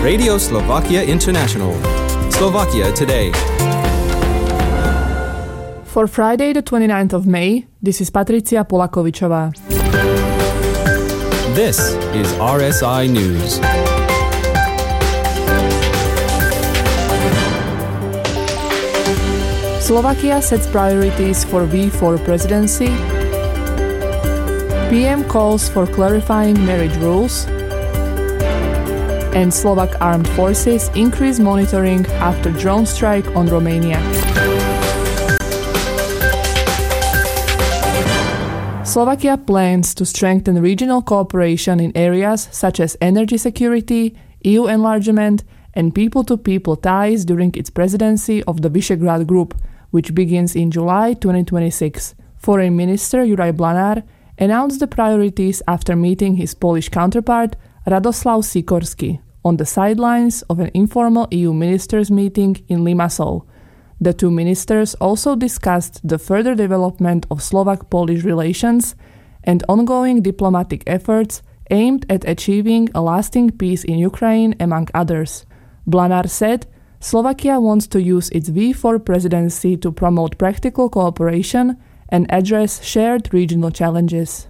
Radio Slovakia International. Slovakia Today. For Friday, the 29th of May, this is Patricia Polakovičová. This is RSI News. Slovakia sets priorities for V4 presidency. PM calls for clarifying marriage rules. And Slovak armed forces increase monitoring after drone strike on Romania. Slovakia plans to strengthen regional cooperation in areas such as energy security, EU enlargement, and people-to-people ties during its presidency of the Visegrad Group, which begins in July 2026. Foreign Minister Juraj Blanár announced the priorities after meeting his Polish counterpart Radoslav Sikorski on the sidelines of an informal EU ministers' meeting in Limassol. The two ministers also discussed the further development of Slovak-Polish relations and ongoing diplomatic efforts aimed at achieving a lasting peace in Ukraine, among others. Blanár said Slovakia wants to use its V4 presidency to promote practical cooperation and address shared regional challenges.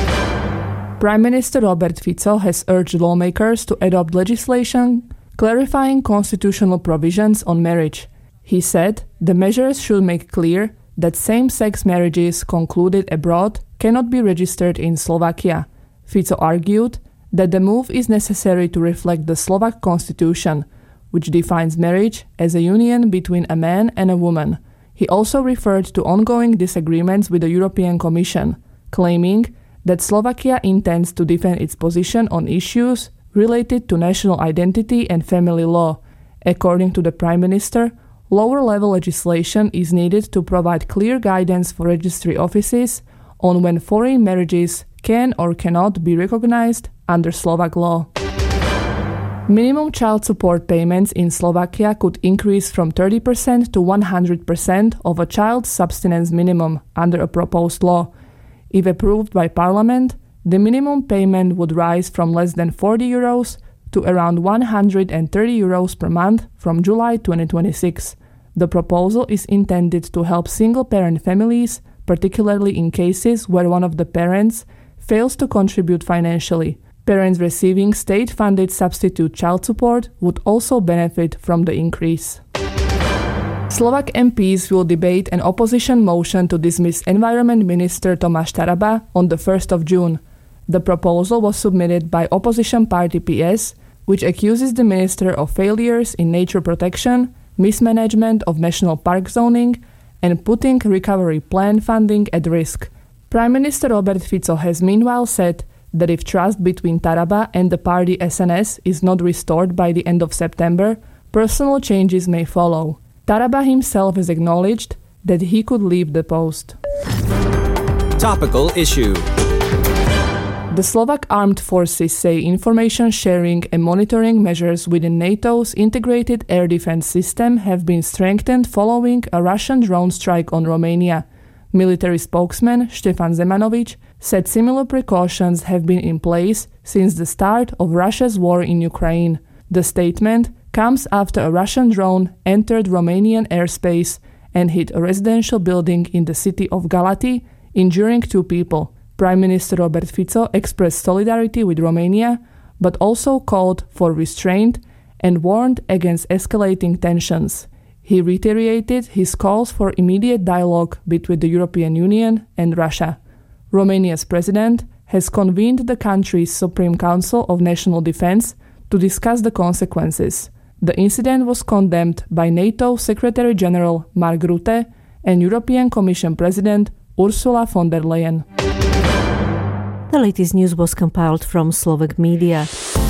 Prime Minister Robert Fico has urged lawmakers to adopt legislation clarifying constitutional provisions on marriage. He said the measures should make clear that same-sex marriages concluded abroad cannot be registered in Slovakia. Fico argued that the move is necessary to reflect the Slovak constitution, which defines marriage as a union between a man and a woman. He also referred to ongoing disagreements with the European Commission, claiming that Slovakia intends to defend its position on issues related to national identity and family law. According to the Prime Minister, lower-level legislation is needed to provide clear guidance for registry offices on when foreign marriages can or cannot be recognized under Slovak law. Minimum child support payments in Slovakia could increase from 30% to 100% of a child's subsistence minimum under a proposed law. If approved by Parliament, the minimum payment would rise from less than 40 euros to around 130 euros per month from July 2026. The proposal is intended to help single-parent families, particularly in cases where one of the parents fails to contribute financially. Parents receiving state-funded substitute child support would also benefit from the increase. Slovak MPs will debate an opposition motion to dismiss Environment Minister Tomáš Taraba on the 1st of June. The proposal was submitted by opposition party PS, which accuses the minister of failures in nature protection, mismanagement of national park zoning, and putting recovery plan funding at risk. Prime Minister Robert Fico has meanwhile said that if trust between Taraba and the party SNS is not restored by the end of September, personal changes may follow. Taraba himself has acknowledged that he could leave the post. Topical issue. The Slovak armed forces say information sharing and monitoring measures within NATO's integrated air defense system have been strengthened following a Russian drone strike on Romania. Military spokesman Štefan Zemanovič said similar precautions have been in place since the start of Russia's war in Ukraine. The statement comes after a Russian drone entered Romanian airspace and hit a residential building in the city of Galati, injuring 2 people. Prime Minister Robert Fico expressed solidarity with Romania, but also called for restraint and warned against escalating tensions. He reiterated his calls for immediate dialogue between the European Union and Russia. Romania's president has convened the country's Supreme Council of National Defense to discuss the consequences. The incident was condemned by NATO Secretary General Mark Rutte and European Commission President Ursula von der Leyen. The latest news was compiled from Slovak media.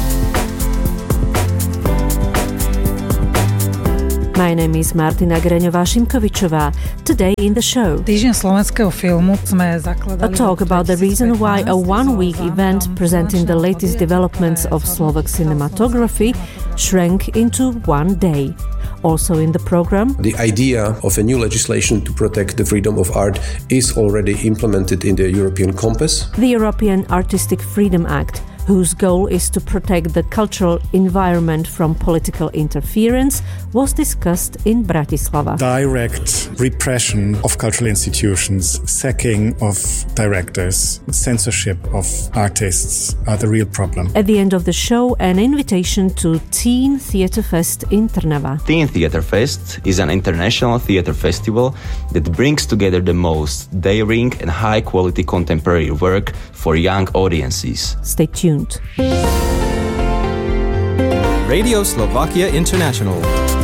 My name is Martina Greňová-Šimkovičová. Today in the show, Týždeň slovenského filmu sme zakladali a talk about the reason why a one-week event presenting the latest developments of Slovak cinematography shrank into one day. Also in the program, the idea of a new legislation to protect the freedom of art is already implemented in the European Compass. The European Artistic Freedom Act, whose goal is to protect the cultural environment from political interference, was discussed in Bratislava. Direct repression of cultural institutions, sacking of directors, censorship of artists are the real problem. At the end of the show, an invitation to Teen Theatre Fest in Trnava. Teen Theatre Fest is an international theatre festival that brings together the most daring and high-quality contemporary work for young audiences. Stay tuned. Radio Slovakia International.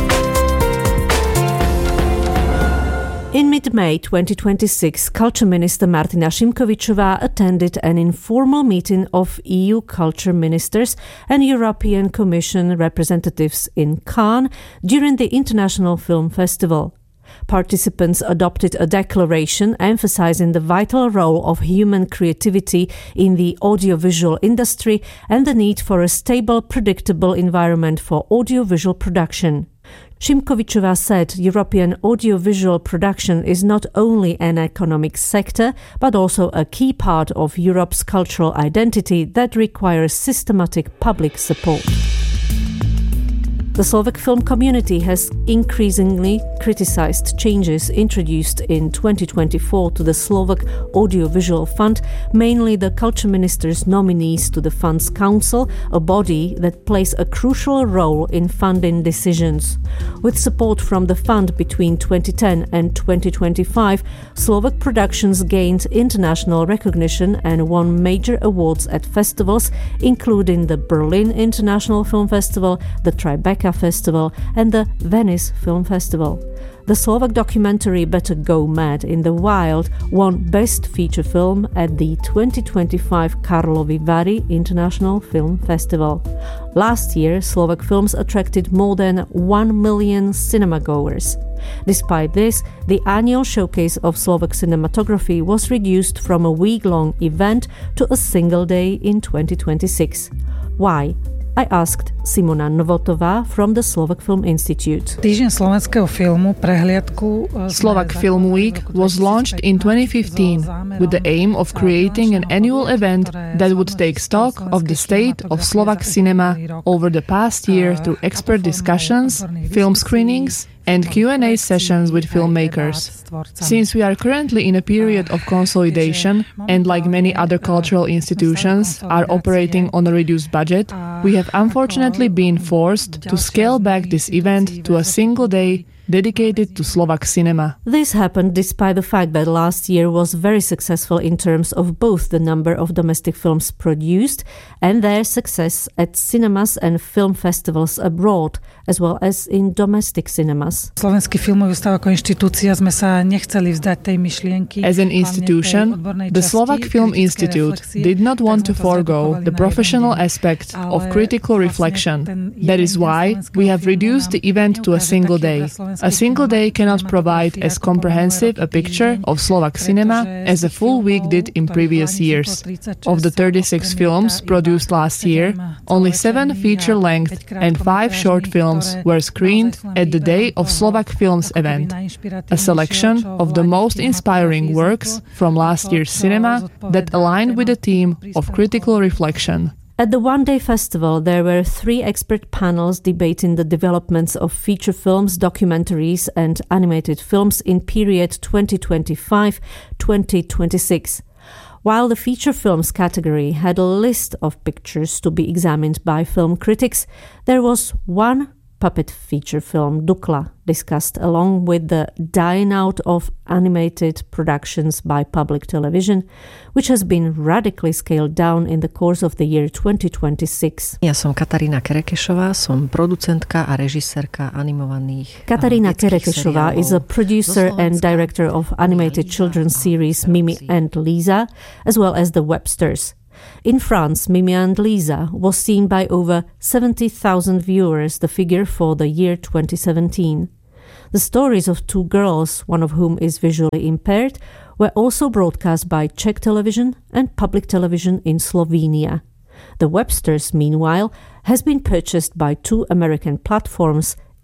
In mid-May 2026, Culture Minister Martina Šimkovičová attended an informal meeting of EU culture ministers and European Commission representatives in Cannes during the International Film Festival. Participants adopted a declaration emphasizing the vital role of human creativity in the audiovisual industry and the need for a stable, predictable environment for audiovisual production. Šimkovičová said European audiovisual production is not only an economic sector, but also a key part of Europe's cultural identity that requires systematic public support. The Slovak film community has increasingly criticized changes introduced in 2024 to the Slovak Audiovisual Fund, mainly the culture minister's nominees to the fund's council, a body that plays a crucial role in funding decisions. With support from the fund between 2010 and 2025, Slovak productions gained international recognition and won major awards at festivals, including the Berlin International Film Festival, the Tribeca Festival and the Venice Film Festival. The Slovak documentary Better Go Mad in the Wild won Best Feature Film at the 2025 Karlovy Vary International Film Festival. Last year, Slovak films attracted more than 1 million cinema-goers. Despite this, the annual showcase of Slovak cinematography was reduced from a week-long event to a single day in 2026. Why? I asked Simona Novotová from the Slovak Film Institute. Týždeň slovenského filmu prehliadku Slovak Film Week was launched in 2015 with the aim of creating an annual event that would take stock of the state of Slovak cinema over the past year through expert discussions, film screenings, and Q&A sessions with filmmakers. Since we are currently in a period of consolidation and like many other cultural institutions are operating on a reduced budget, we have unfortunately been forced to scale back this event to a single day dedicated to Slovak cinema. This happened despite the fact that last year was very successful in terms of both the number of domestic films produced and their success at cinemas and film festivals abroad, as well as in domestic cinemas. Slovenský filmový ústav ako inštitúcia sme sa nechceli vzdať tej myšlienky. As an institution, the Slovak Film Institute did not want to forego the professional aspect of critical reflection. That is why we have reduced the event to a single day. A single day cannot provide as comprehensive a picture of Slovak cinema as a full week did in previous years. Of the 36 films produced last year, only 7 feature-length and 5 short films were screened at the Day of Slovak Films event, a selection of the most inspiring works from last year's cinema that aligned with the theme of critical reflection. At the one-day festival, there were 3 expert panels debating the developments of feature films, documentaries and animated films in period 2025-2026. While the feature films category had a list of pictures to be examined by film critics, there was one puppet feature film, Dukla, discussed along with the dying out of animated productions by public television, which has been radically scaled down in the course of the year 2026. Ja som Katarína Kerekešová, som producentka a režisérka animovaných Katarína Kerekešová is a producer and director of animated children's series Mimi and Lisa, as well as The Websters. In France, Mimi and Lisa was seen by over 70,000 viewers, the figure for the year 2017. The stories of 2 girls, one of whom is visually impaired, were also broadcast by Czech television and public television in Slovenia. The Websters, meanwhile, has been purchased by 2 American platforms,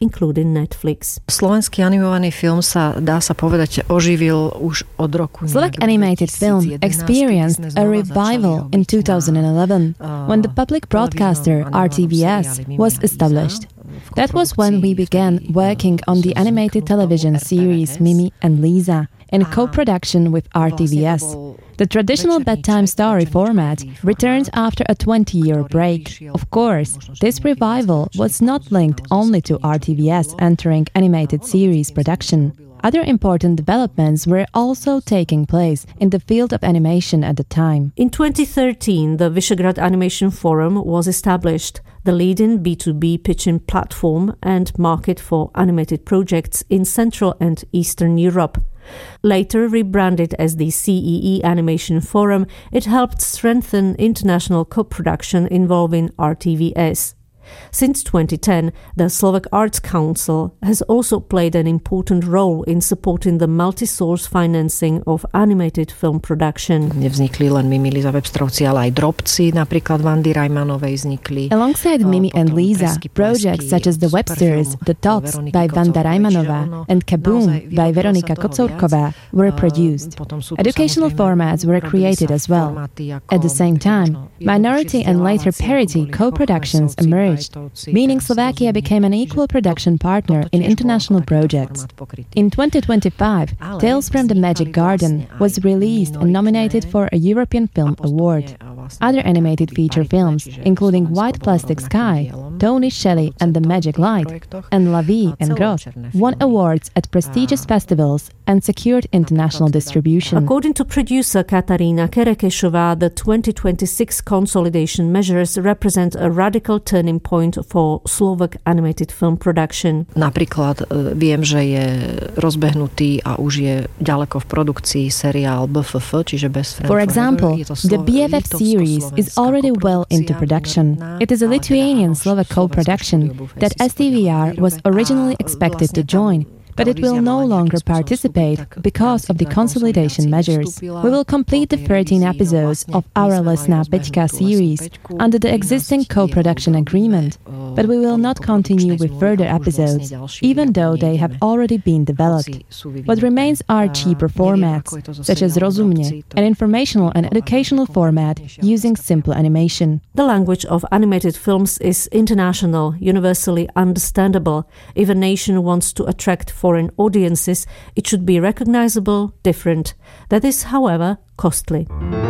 including Netflix. Slovenský animovaný film sa, dá sa povedať, oživil už od roku. Slovak animated film experienced a revival in 2011 when the public broadcaster RTVS was established. That was when we began working on the animated television series Mimi and Lisa in co-production with RTVS. The traditional bedtime story format returned after a 20-year break. Of course, this revival was not linked only to RTVS entering animated series production. Other important developments were also taking place in the field of animation at the time. In 2013, the Visegrad Animation Forum was established, the leading B2B pitching platform and market for animated projects in Central and Eastern Europe. Later rebranded as the CEE Animation Forum, it helped strengthen international co-production involving RTVS. Since 2010, the Slovak Arts Council has also played an important role in supporting the multi-source financing of animated film production. Nevznikli len Mimi, Lisa, Webstrovci, ale aj Drobci, napríklad Vandy Rajmanovej vznikli. Alongside Mimi and Lisa, projects such as The Websters, The Tots by Vanda Rajmanova and Kaboom by Veronika Kocourková were produced. Educational formats were created as well. At the same time, minority and later parity co-productions emerged, meaning Slovakia became an equal production partner in international projects. In 2025, Tales from the Magic Garden was released and nominated for a European Film Award. Other animated feature films, including White Plastic Sky, Tony Shelley and the Magic Light, and La Vie and Groth, won awards at prestigious festivals and secured international distribution. According to producer Katarina Kerekešová, the 2026 consolidation measures represent a radical turning point for Slovak animated film production. Napríklad viem, že je rozbehnutý a už je ďaleko v produkcii seriál BFF, čiže Best Friend For Forever. example, the BFF series is already well into production. It is a Lithuanian-Slovak co-production that STVR was originally expected to join, but it will no longer participate because of the consolidation measures. We will complete the 13 episodes of our Lesná Peťka series under the existing co-production agreement, but we will not continue with further episodes, even though they have already been developed. What remains are cheaper formats, such as Rozumne, an informational and educational format using simple animation. The language of animated films is international, universally understandable. If a nation wants to attract foreign audiences, it should be recognizable, different. That is, however, costly.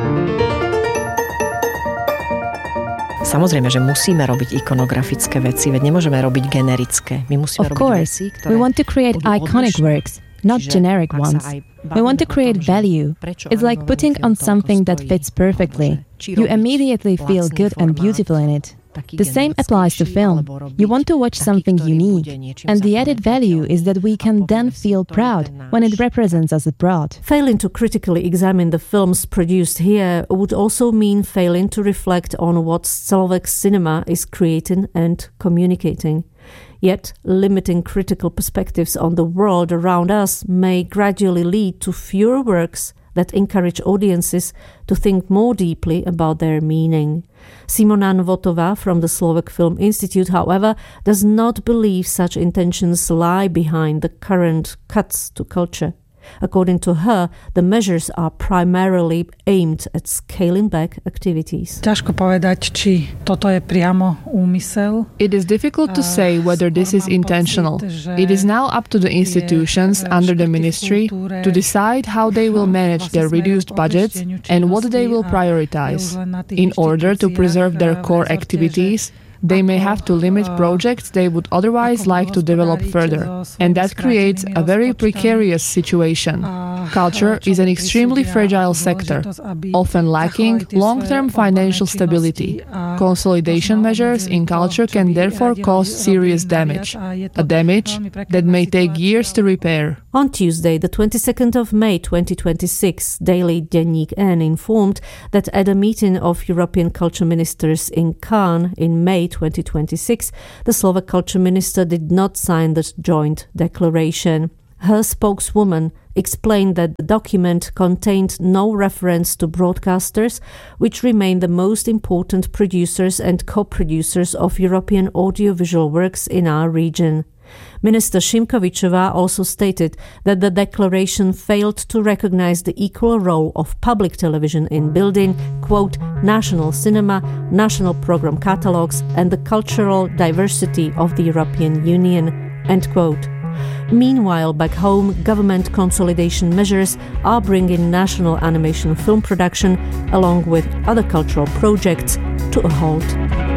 Samozrejme, že musíme robiť ikonografické veci, veď nemôžeme robiť generické. My musíme Of course, we want to create iconic works, not generic ones. We want to create value. It's like putting on something that fits perfectly. You immediately feel good and beautiful in it. The same applies to film. You want to watch something unique, and the added value is that we can then feel proud when it represents us abroad. Failing to critically examine the films produced here would also mean failing to reflect on what Slovak cinema is creating and communicating. Yet, limiting critical perspectives on the world around us may gradually lead to fewer works that encourage audiences to think more deeply about their meaning. Simona Nvotová from the Slovak Film Institute, however, does not believe such intentions lie behind the current cuts to culture. According to her, the measures are primarily aimed at scaling back activities. Ťažko povedať, či toto je priamo úmysel. It is difficult to say whether this is intentional. It is now up to the institutions under the ministry to decide how they will manage their reduced budgets and what they will prioritize. In order to preserve their core activities, they may have to limit projects they would otherwise like to develop further, and that creates a very precarious situation. Culture is an extremely fragile sector, often lacking long-term financial stability. Consolidation measures in culture can therefore cause serious damage, a damage that may take years to repair. On Tuesday, the 22nd of May 2026, Daily Deník N informed that at a meeting of European culture ministers in Cannes in May 2026, the Slovak culture minister did not sign the joint declaration. Her spokeswoman explained that the document contained no reference to broadcasters, which remain the most important producers and co-producers of European audiovisual works in our region. Minister Šimkovičová also stated that the declaration failed to recognize the equal role of public television in building, quote, national cinema, national program catalogues, and the cultural diversity of the European Union, end quote. Meanwhile, back home, government consolidation measures are bringing national animation film production, along with other cultural projects, to a halt.